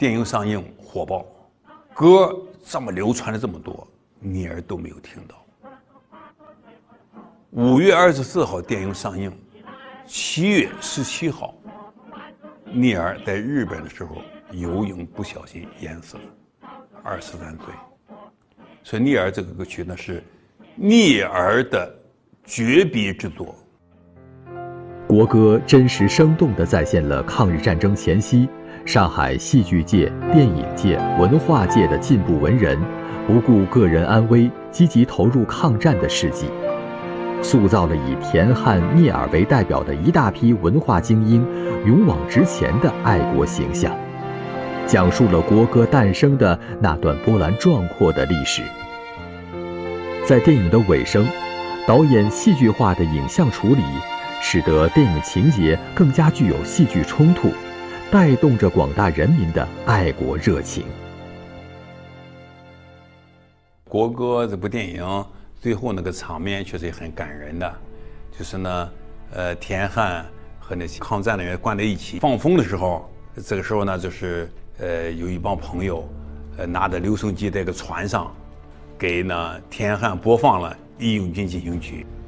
电影上映火爆，歌这么流传了这么多，聂耳都没有听到。5月24号电影上映，7月17号，聂耳在日本的时候游泳不小心淹死了，23岁。所以聂耳这个歌曲呢是聂耳的绝笔之作。 国歌真实生动地再现了抗日战争前夕上海戏剧界、电影界、文化界的进步文人不顾个人安危，积极投入抗战的事迹，塑造了以田汉、聂耳为代表的一大批文化精英勇往直前的爱国形象，讲述了国歌诞生的那段波澜壮阔的历史。在电影的尾声，导演戏剧化的影像处理使得电影情节更加具有戏剧冲突，带动着广大人民的爱国热情。 国歌这部电影最后那个场面确实也很感人的，就是呢，田汉和那些抗战的人关在一起放风的时候，这个时候呢，就是有一帮朋友，拿着留声机在一个船上，给呢田汉播放了《义勇军进行曲》。